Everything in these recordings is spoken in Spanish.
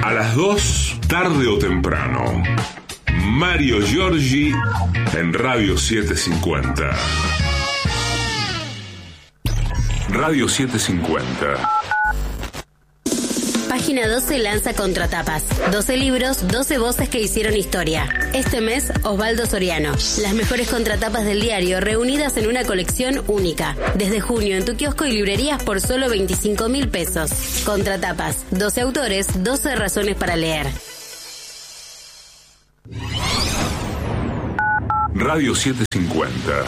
A las 2, tarde o temprano. Mario Giorgi en Radio 750. Radio 750. Página 12 lanza Contratapas. 12 libros, 12 voces que hicieron historia. Este mes, Osvaldo Soriano. Las mejores contratapas del diario reunidas en una colección única. Desde junio en tu kiosco y librerías por solo 25.000 pesos. Contratapas. 12 autores, 12 razones para leer. Radio 750.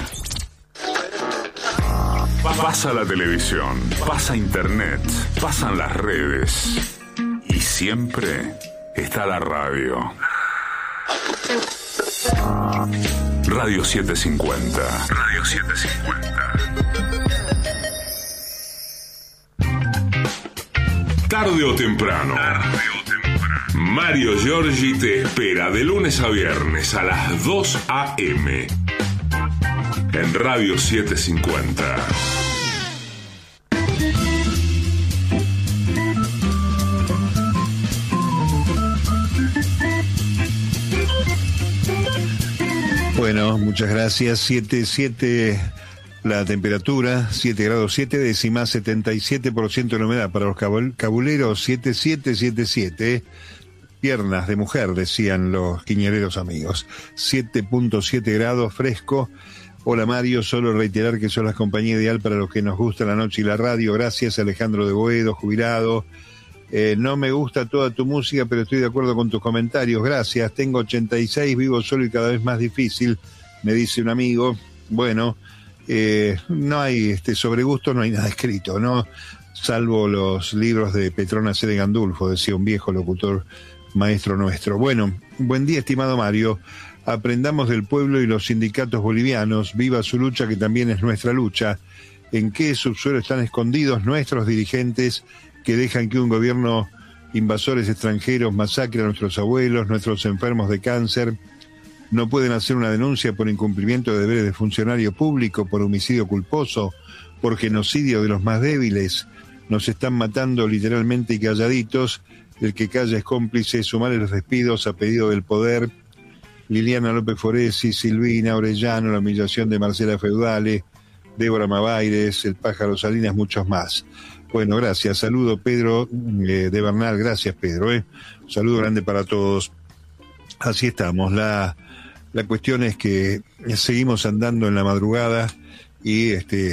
Pasa la televisión, pasa internet, pasan las redes y siempre está la radio. Radio 750. Radio 750. Tarde o temprano. Mario Giorgi te espera de lunes a viernes a las 2 a.m. en Radio 750. Bueno, muchas gracias. 7 la temperatura, 7 grados 7 décimas, 77% de la humedad. Para los cabuleros, 7777. Piernas de mujer, decían los quiñereros amigos. 7.7 grados, fresco. Hola Mario, solo reiterar que sos la compañía ideal para los que nos gusta la noche y la radio. Gracias, Alejandro de Boedo, jubilado. No me gusta toda tu música, pero estoy de acuerdo con tus comentarios. Gracias, tengo 86, vivo solo y cada vez más difícil, me dice un amigo. Bueno, no hay sobre gusto, no hay nada escrito, ¿no? Salvo los libros de Petrona C. de Gandulfo, decía un viejo locutor maestro nuestro. Bueno, buen día, estimado Mario. Aprendamos del pueblo y los sindicatos bolivianos. Viva su lucha, que también es nuestra lucha. ¿En qué subsuelo están escondidos nuestros dirigentes que dejan que un gobierno invasores extranjeros masacre a nuestros abuelos, nuestros enfermos de cáncer? No pueden hacer una denuncia por incumplimiento de deberes de funcionario público, por homicidio culposo, por genocidio de los más débiles. Nos están matando literalmente y calladitos. El que calla es cómplice. Sumarle los despidos a pedido del poder. Liliana López Foresi, Silvina Orellano, la humillación de Marcela Feudale, Débora Mavaires, el pájaro Salinas, muchos más. Bueno, gracias. Saludo Pedro de Bernal. Gracias, Pedro. Un saludo grande para todos. Así estamos. La cuestión es que seguimos andando en la madrugada y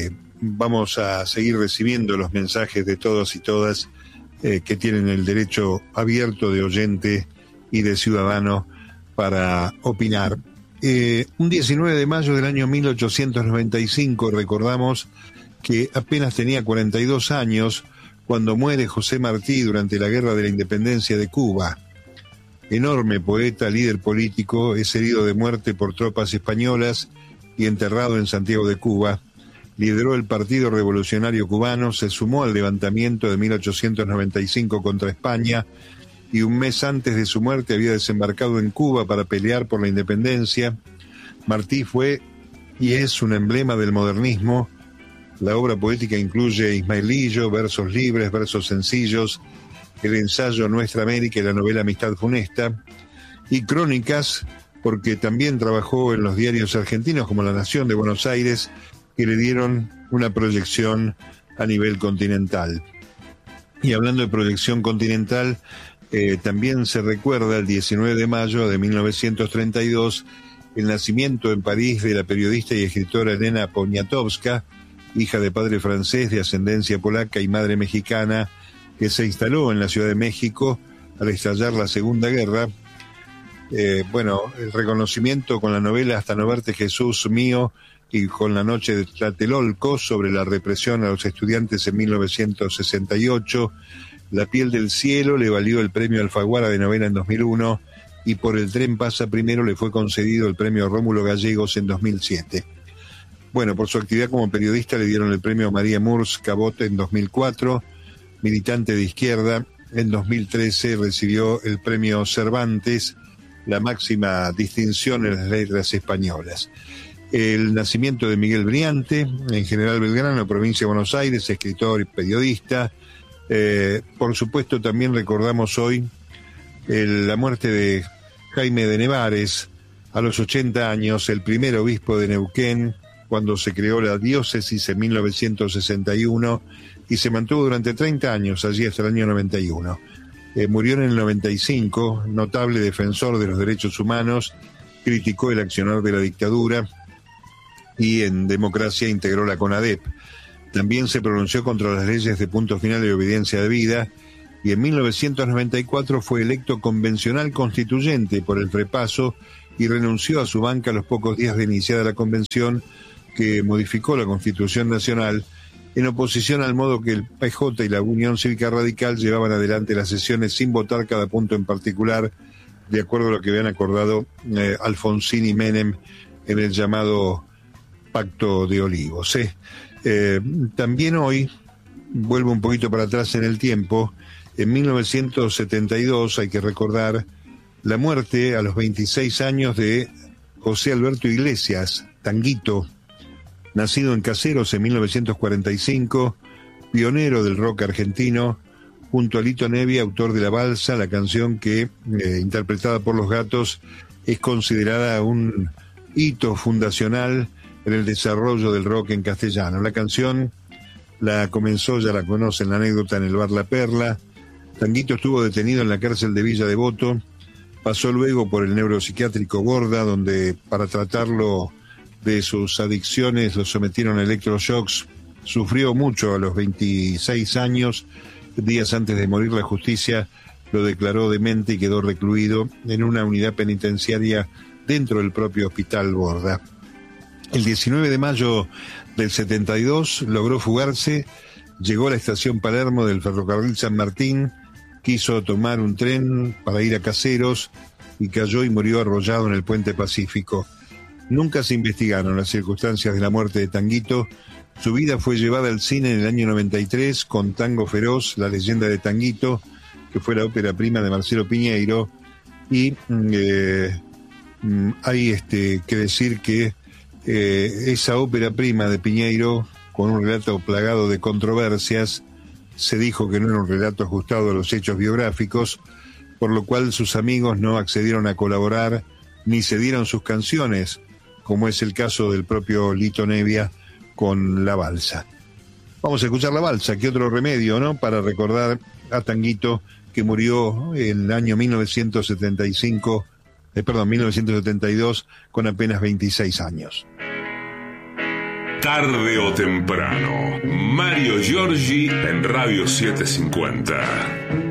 vamos a seguir recibiendo los mensajes de todos y todas que tienen el derecho abierto de oyente y de ciudadano para opinar. Un 19 de mayo del año 1895, recordamos que apenas tenía 42 años cuando muere José Martí durante la Guerra de la Independencia de Cuba. Enorme poeta, líder político, es herido de muerte por tropas españolas y enterrado en Santiago de Cuba. Lideró el Partido Revolucionario Cubano, se sumó al levantamiento de 1895 contra España y un mes antes de su muerte había desembarcado en Cuba para pelear por la independencia. Martí fue y es un emblema del modernismo. La obra poética incluye Ismaelillo, versos libres, versos sencillos, el ensayo Nuestra América y la novela Amistad Funesta, y crónicas, porque también trabajó en los diarios argentinos como La Nación de Buenos Aires, que le dieron una proyección a nivel continental. Y hablando de proyección continental, también se recuerda el 19 de mayo de 1932 el nacimiento en París de la periodista y escritora Elena Poniatowska, hija de padre francés de ascendencia polaca y madre mexicana, que se instaló en la Ciudad de México al estallar la Segunda Guerra. El reconocimiento con la novela Hasta no verte Jesús mío y con La noche de Tlatelolco sobre la represión a los estudiantes en 1968. La piel del cielo le valió el premio Alfaguara de novela en 2001 y por El tren pasa primero le fue concedido el premio Rómulo Gallegos en 2007. Bueno, por su actividad como periodista le dieron el premio María Murs Cabot en 2004, militante de izquierda. En 2013 recibió el premio Cervantes, la máxima distinción en las letras españolas. El nacimiento de Miguel Briante, en General Belgrano, provincia de Buenos Aires, escritor y periodista. Por supuesto, también recordamos hoy la muerte de Jaime de Nevares a los 80 años, el primer obispo de Neuquén, cuando se creó la diócesis en 1961 y se mantuvo durante 30 años, allí hasta el año 91. Murió en el 95, notable defensor de los derechos humanos, criticó el accionar de la dictadura y en democracia integró la CONADEP. También se pronunció contra las leyes de punto final y obediencia debida, y en 1994 fue electo convencional constituyente por el FREPASO y renunció a su banca a los pocos días de iniciada la convención que modificó la Constitución Nacional, en oposición al modo que el PJ y la Unión Cívica Radical llevaban adelante las sesiones sin votar cada punto en particular, de acuerdo a lo que habían acordado Alfonsín y Menem en el llamado Pacto de Olivos. También hoy, vuelvo un poquito para atrás en el tiempo, en 1972 hay que recordar la muerte a los 26 años de José Alberto Iglesias, Tanguito, nacido en Caseros en 1945, pionero del rock argentino, junto a Lito Nevia, autor de La Balsa, la canción que, interpretada por Los Gatos, es considerada un hito fundacional en el desarrollo del rock en castellano. La canción la comenzó, ya la conocen, la anécdota, en el bar La Perla. Tanguito estuvo detenido en la cárcel de Villa Devoto, pasó luego por el neuropsiquiátrico Gorda, donde para tratarlo de sus adicciones lo sometieron a electroshocks. Sufrió mucho a los 26 años, días antes de morir la justicia lo declaró demente y quedó recluido en una unidad penitenciaria dentro del propio hospital Gorda. El 19 de mayo del 72 logró fugarse, llegó a la estación Palermo del ferrocarril San Martín, quiso tomar un tren para ir a Caseros y cayó y murió arrollado en el puente Pacífico. Nunca se investigaron las circunstancias de la muerte de Tanguito. Su vida fue llevada al cine en el año 93 con Tango Feroz, la leyenda de Tanguito, que fue la ópera prima de Marcelo Piñeiro, y hay que decir que esa ópera prima de Piñeiro, con un relato plagado de controversias, se dijo que no era un relato ajustado a los hechos biográficos, por lo cual sus amigos no accedieron a colaborar ni cedieron sus canciones, como es el caso del propio Lito Nevia con La Balsa. Vamos a escuchar La Balsa, qué otro remedio, ¿no?, para recordar a Tanguito, que murió en el año 1972 con apenas 26 años. Tarde o temprano, Mario Giorgi en Radio 750.